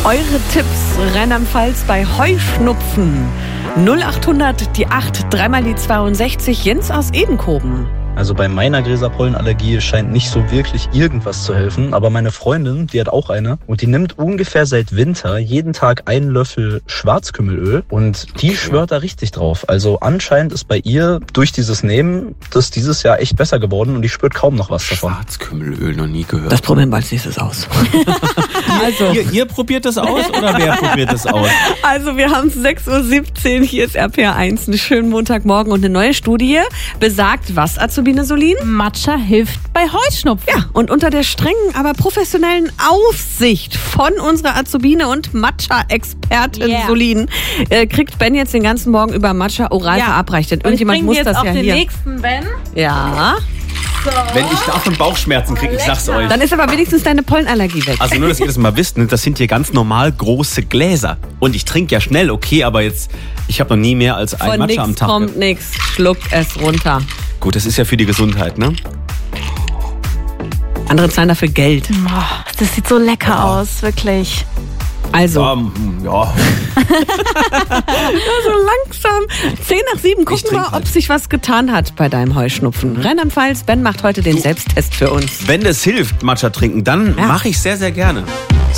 Eure Tipps Rheinland-Pfalz bei Heuschnupfen. 0800 die 8, dreimal die 62. Jens aus Edenkoben. Also bei meiner Gräserpollenallergie scheint nicht so wirklich irgendwas zu helfen. Aber meine Freundin, die hat auch eine. Und die nimmt ungefähr seit Winter jeden Tag einen Löffel Schwarzkümmelöl. Und die schwört da richtig drauf. Also anscheinend ist bei ihr durch dieses Nehmen das dieses Jahr echt besser geworden. Und die spürt kaum noch was davon. Schwarzkümmelöl, noch nie gehört. Das probieren wir als nächstes aus. Also. Ihr probiert das aus oder wer probiert das aus? Also wir haben es 6.17 Uhr, hier ist RPR1, einen schönen Montagmorgen und eine neue Studie besagt, was, Azubine Solin? Matcha hilft bei Heuschnupfen. Ja, und unter der strengen, aber professionellen Aufsicht von unserer Azubine und Matcha-Expertin Solin kriegt Ben jetzt den ganzen Morgen über Matcha oral verabreicht. Denn irgendjemand muss das ja hier. Den nächsten Ben. Ja. So. Wenn ich davon Bauchschmerzen kriege, ich sag's euch. Dann ist aber wenigstens deine Pollenallergie weg. Also nur, dass ihr das mal wisst, ne? Das sind hier ganz normal große Gläser. Und ich trinke ja schnell, okay, aber jetzt, ich habe noch nie mehr als ein Matcha am Tag. Kommt nix, schluck es runter. Gut, das ist ja für die Gesundheit, ne? Andere zahlen dafür Geld. Oh, das sieht so lecker aus, wirklich. Also. Ja. So langsam. 6:50 gucken wir, ob sich was getan hat bei deinem Heuschnupfen. Rheinland-Pfalz, Ben macht heute den Selbsttest für uns. Wenn das hilft, Matcha trinken, dann mache ich sehr, sehr gerne.